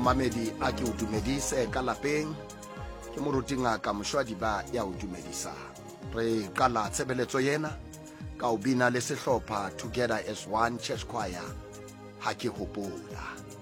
momamedi a ke o dumedise ka lapeng ke moruti ngaka Moshwadiba ya o dumedisa. Re qala tshebeletso yena ka o bina le sehlopha Together as One Church Choir ha ke hopola.